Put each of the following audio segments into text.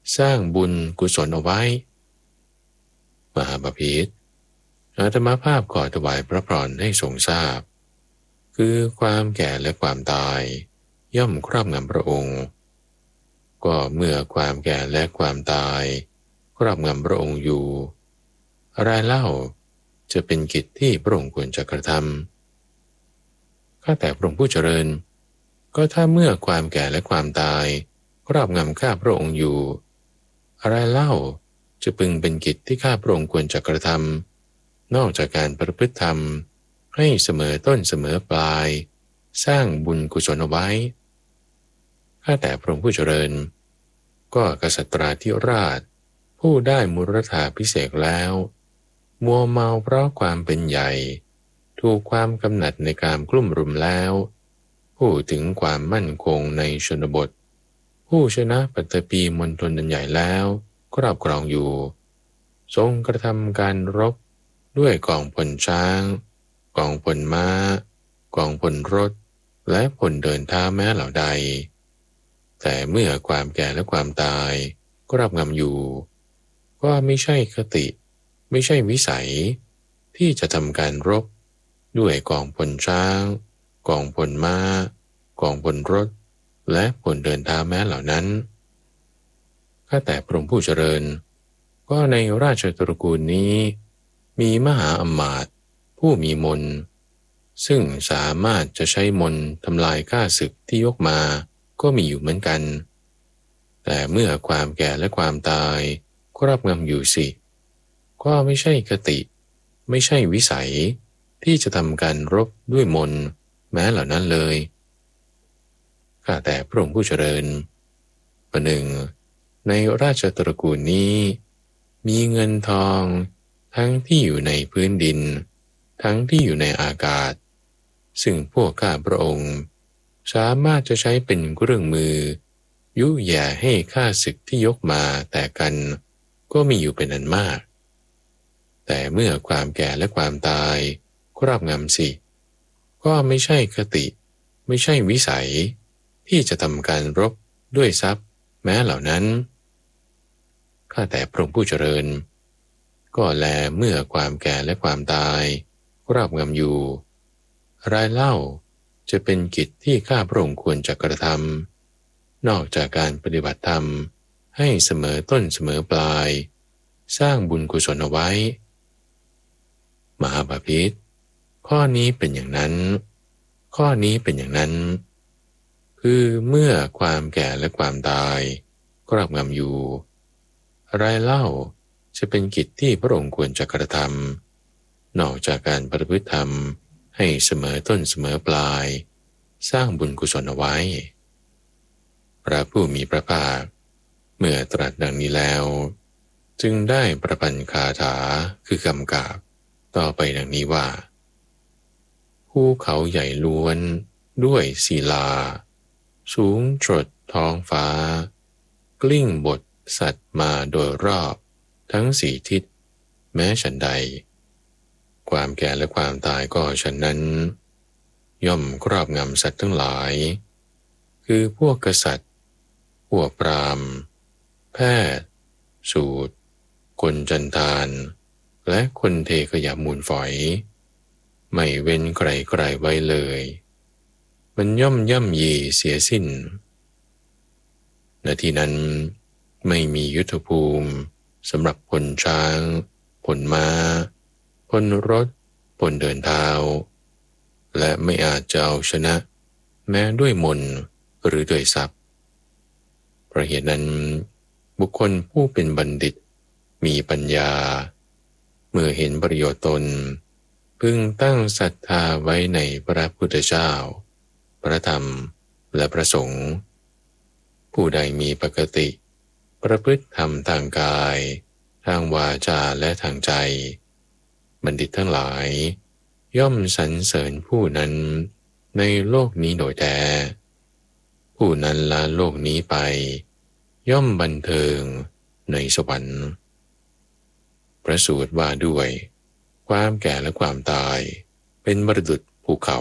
สร้างบุญกุศลเอาไว้มหาบพิตรอาตมาภาพขอถวายพระพรให้ทรงทราบคือความแก่และความตายย่อมครอบงำพระองค์ก็เมื่อความแก่และความตายครอบงำพระองค์อยู่อะไรเล่าจะเป็นกิจที่พระองค์ควรจะกระทำข้าแต่พระองค์ผู้เจริญก็ถ้าเมื่อความแก่และความตายครอบงำข้าพระองค์อยู่อะไรเล่าจะพึงเป็นกิจที่ข้าพระองค์ควรจะกระทำนอกจากการประพฤติธรรมให้เสมอต้นเสมอปลายสร้างบุญกุศลเอาไว้ข้าแต่พระองค์ผู้เจริญก็กษัตราธิราชผู้ได้มุรธาภิเษกแล้วมัวเมาเพราะความเป็นใหญ่ถูกความกำหนัดในการกลุ่มรุมแล้วพูดถึงความมั่นคงในชนบทผู้ชนะปัตตภีมณฑลใหญ่แล้วครอบครองอยู่ทรงกระทำการรบด้วยกองพลช้างกองพลม้ากองพลรถและพลเดินเท้าแม้เหล่าใดแต่เมื่อความแก่และความตายครอบงำอยู่ก็ไม่ใช่คติไม่ใช่วิสัยที่จะทำการรบด้วยกองพลช้างกองพลม้ากองพลรถและพลเดินเท้าแม้เหล่านั้นข้าแต่พระองค์ผู้เจริญก็ในราชตระกูลนี้มีมหาอมาตย์ผู้มีมนต์ซึ่งสามารถจะใช้มนต์ทำลายข้าศึกที่ยกมาก็มีอยู่เหมือนกันแต่เมื่อความแก่และความตายครอบงำอยู่สิก็ไม่ใช่คติไม่ใช่วิสัยที่จะทำการรบด้วยมนต์แม้เหล่านั้นเลยข้าแต่พระองค์ผู้เจริญประหนึ่งในราชตระกูลนี้มีเงินทองทั้งที่อยู่ในพื้นดินทั้งที่อยู่ในอากาศซึ่งพวกข้าพระองค์สามารถจะใช้เป็นเครื่องมือยุแย่ให้ข้าศึกที่ยกมาแต่กันก็มีอยู่เป็นอันมากแต่เมื่อความแก่และความตายครอบงำสิก็ไม่ใช่คติไม่ใช่วิสัยที่จะทำการรบด้วยทรัพย์แม้เหล่านั้นข้าแต่พระองค์ผู้เจริญก็แลเมื่อความแก่และความตายครอบงำอยู่รายเล่าจะเป็นกิจที่ข้าพระองค์ควรจะกระทำนอกจากการปฏิบัติธรรมให้เสมอต้นเสมอปลายสร้างบุญกุศลเอาไว้มหาบพิตรข้อนี้เป็นอย่างนั้นข้อนี้เป็นอย่างนั้นคือเมื่อความแก่และความตายครอบงำอยู่รายเล่าจะเป็นกิจที่พระองค์ควรจะกระทำนอกจากการประพฤติธรรมให้เสมอต้นเสมอปลายสร้างบุญกุศลเอาไว้พระผู้มีพระภาคเมื่อตรัสดังนี้แล้วจึงได้ประพันธ์คาถาคือกำกาบต่อไปดังนี้ว่าภูเขาใหญ่ล้วนด้วยศิลาสูงตรดท้องฟ้ากลิ้งบทสัตว์มาโดยรอบทั้งสี่ทิศแม้ฉันใดความแก่และความตายก็ฉันนั้นย่อมครอบงำสัตว์ทั้งหลายคือพวกกษัตริย์พวกพราหมณ์แพทย์สูตรคนจันทานและคนเทขยะมูลฝอยไม่เว้นใครๆไว้เลยมันย่อมย่ำยีเสียสิ้นณที่นั้นไม่มียุทธภูมิสำหรับพลช้างพลม้าพลรถพลเดินเท้าและไม่อาจจะเอาชนะแม้ด้วยมนต์หรือด้วยทรัพย์เพราะเหตุนั้นบุคคลผู้เป็นบัณฑิตมีปัญญาเมื่อเห็นประโยชน์ตนพึงตั้งศรัทธาไว้ในพระพุทธเจ้าพระธรรมและพระสงฆ์ผู้ใดมีปกติประพฤติธรรมทางกายทางวาจาและทางใจบัณฑิตทั้งหลายย่อมสรรเสริญผู้นั้นในโลกนี้โดยแท้ผู้นั้นละโลกนี้ไปย่อมบันเทิงในสวรรค์พระสูตรว่าด้วยความแก่และความตายเป็นมรดุจภูเขา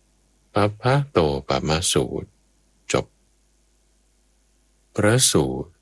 ปัพพะโตปมสูตรจบพระสูตร